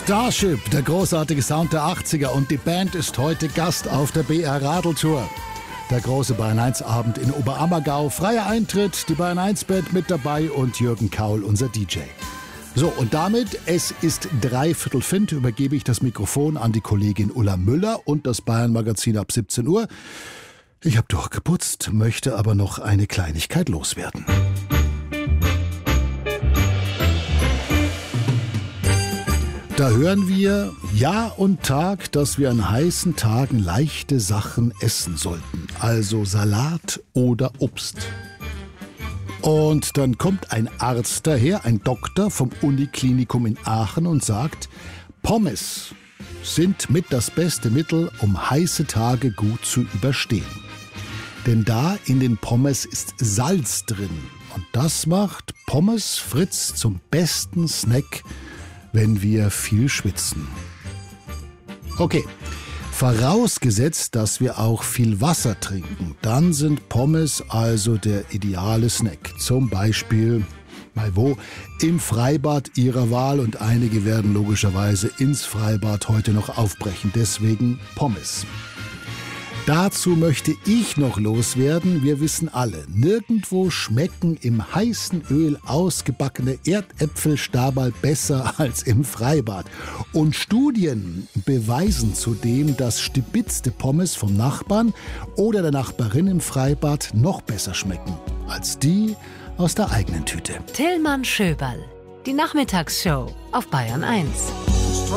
Starship, der großartige Sound der 80er, und die Band ist heute Gast auf der BR Radeltour. Der große Bayern 1 Abend in Oberammergau, freier Eintritt, die Bayern 1 Band mit dabei und Jürgen Kaul, unser DJ. So, und damit, es ist 5:15, übergebe ich das Mikrofon an die Kollegin Ulla Müller und das Bayern Magazin ab 17 Uhr. Ich habe durchgeputzt, möchte aber noch eine Kleinigkeit loswerden. Da hören wir Jahr und Tag, dass wir an heißen Tagen leichte Sachen essen sollten. Also Salat oder Obst. Und dann kommt ein Arzt daher, ein Doktor vom Uniklinikum in Aachen und sagt, Pommes sind mit das beste Mittel, um heiße Tage gut zu überstehen. Denn da in den Pommes ist Salz drin. Und das macht Pommes Fritz zum besten Snack, wenn wir viel schwitzen. Okay, vorausgesetzt, dass wir auch viel Wasser trinken, dann sind Pommes also der ideale Snack. Zum Beispiel, mal wo, im Freibad Ihrer Wahl, und einige werden logischerweise ins Freibad heute noch aufbrechen, deswegen Pommes. Dazu möchte ich noch loswerden, wir wissen alle, nirgendwo schmecken im heißen Öl ausgebackene Erdäpfelstaberl besser als im Freibad. Und Studien beweisen zudem, dass stibitzte Pommes vom Nachbarn oder der Nachbarin im Freibad noch besser schmecken als die aus der eigenen Tüte. Tillmann Schöberl, die Nachmittagsshow auf Bayern 1.